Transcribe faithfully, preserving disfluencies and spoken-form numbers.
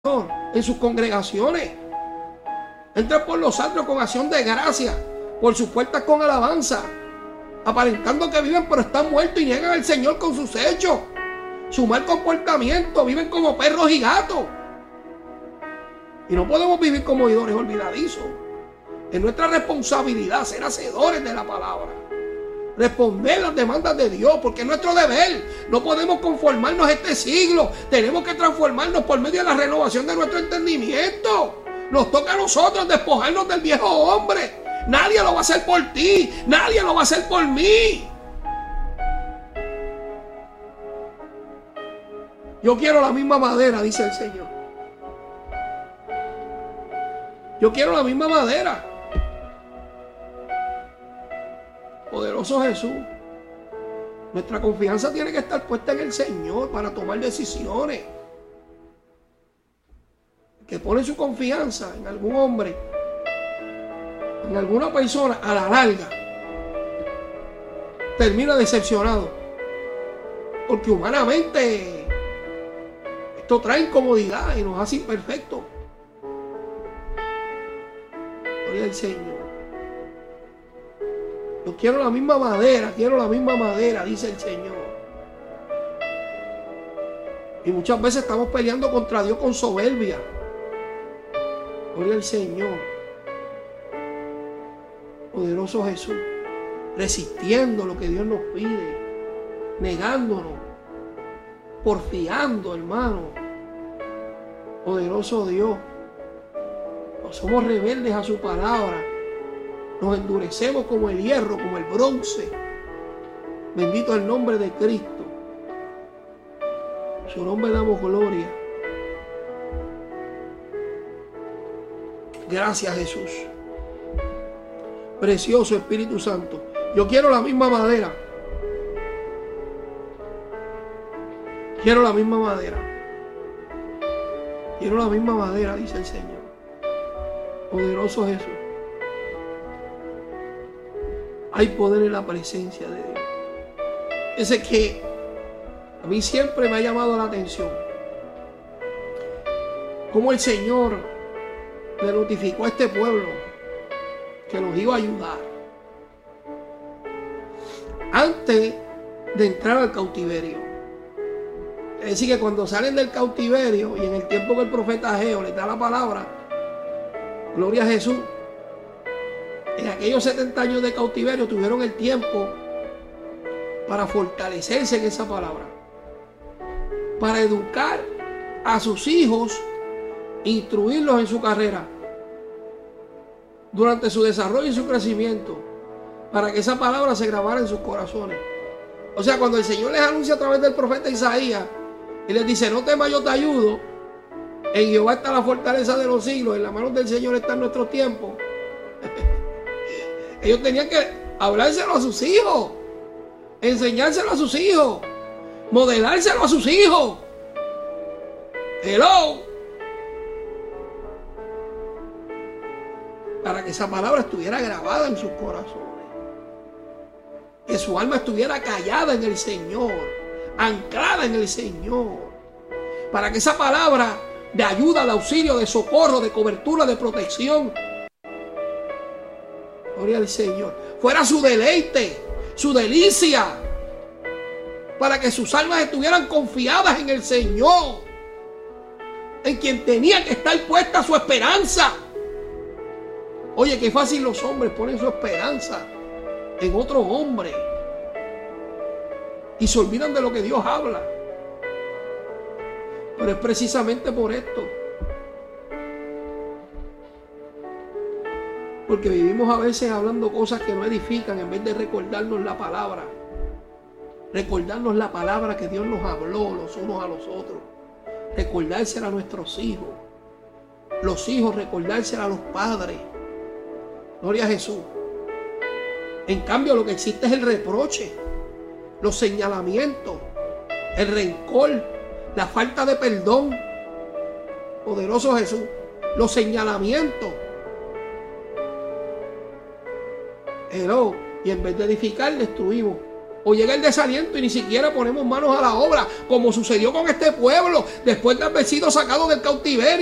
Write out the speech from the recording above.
en sus congregaciones. Entren por los atrios con acción de gracia, por sus puertas con alabanza, aparentando que viven pero están muertos y niegan al Señor con sus hechos, su mal comportamiento. Viven como perros y gatos. Y no podemos vivir como oidores olvidadizos. Es nuestra responsabilidad ser hacedores de la palabra, responder las demandas de Dios, porque es nuestro deber. No podemos conformarnos a este siglo. Tenemos que transformarnos por medio de la renovación de nuestro entendimiento. Nos toca a nosotros despojarnos del viejo hombre. Nadie lo va a hacer por ti, nadie lo va a hacer por mí. Yo quiero la misma madera, dice el Señor. Yo quiero la misma madera. Poderoso Jesús. Nuestra confianza tiene que estar puesta en el Señor para tomar decisiones. Que pone su confianza en algún hombre, en alguna persona, a la larga termina decepcionado, porque humanamente esto trae incomodidad y nos hace imperfectos. Gloria al Señor. Yo quiero la misma madera, quiero la misma madera, dice el Señor. Y muchas veces estamos peleando contra Dios con soberbia. Gloria al Señor. Poderoso Jesús. Resistiendo lo que Dios nos pide. Negándonos. Porfiando, hermano. Poderoso Dios. No somos rebeldes a su palabra. Nos endurecemos como el hierro, como el bronce. Bendito el nombre de Cristo. En su nombre damos gloria. Gracias, Jesús. Precioso Espíritu Santo. Yo quiero la misma madera. Quiero la misma madera. Quiero la misma madera, dice el Señor. Poderoso Jesús. Hay poder en la presencia de Dios. Ese que a mí siempre me ha llamado la atención. Cómo el Señor le notificó a este pueblo que los iba a ayudar antes de entrar al cautiverio. Es decir, que cuando salen del cautiverio y en el tiempo que el profeta Ageo les da la palabra, gloria a Jesús, en aquellos setenta años de cautiverio tuvieron el tiempo para fortalecerse en esa palabra, para educar a sus hijos, instruirlos en su carrera, durante su desarrollo y su crecimiento, para que esa palabra se grabara en sus corazones. O sea, cuando el Señor les anuncia a través del profeta Isaías y les dice: no temas, yo te ayudo, en Jehová está la fortaleza de los siglos, en las manos del Señor está en nuestro tiempo. Ellos tenían que hablárselo a sus hijos, enseñárselo a sus hijos, modelárselo a sus hijos. Hello. Para que esa palabra estuviera grabada en sus corazones, que su alma estuviera callada en el Señor, anclada en el Señor, para que esa palabra de ayuda, de auxilio, de socorro, de cobertura, de protección, gloria al Señor, fuera su deleite, su delicia, para que sus almas estuvieran confiadas en el Señor, en quien tenía que estar puesta su esperanza. Oye, qué fácil los hombres ponen su esperanza en otro hombre y se olvidan de lo que Dios habla. Pero es precisamente por esto, porque vivimos a veces hablando cosas que no edifican en vez de recordarnos la palabra, recordarnos la palabra que Dios nos habló los unos a los otros, recordársela a nuestros hijos, los hijos recordársela a los padres. Gloria a Jesús. En cambio, lo que existe es el reproche, los señalamientos, el rencor, la falta de perdón. Poderoso Jesús. Los señalamientos. Hello. Y en vez de edificar, destruimos. O llega el desaliento y ni siquiera ponemos manos a la obra, como sucedió con este pueblo después de haber sido sacado del cautiverio.